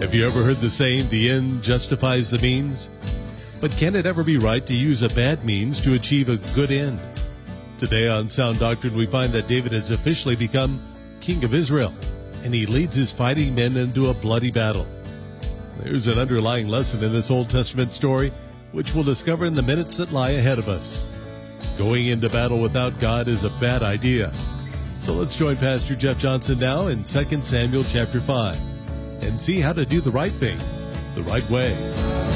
Have you ever heard the saying, the end justifies the means? But can it ever be right to use a bad means to achieve a good end? Today on Sound Doctrine, we find that David has officially become king of Israel, and he leads his fighting men into a bloody battle. There's an underlying lesson in this Old Testament story, which we'll discover in the minutes that lie ahead of us. Going into battle without God is a bad idea. So let's join Pastor Jeff Johnson now in 2 Samuel chapter 5 and see how to do the right thing the right way.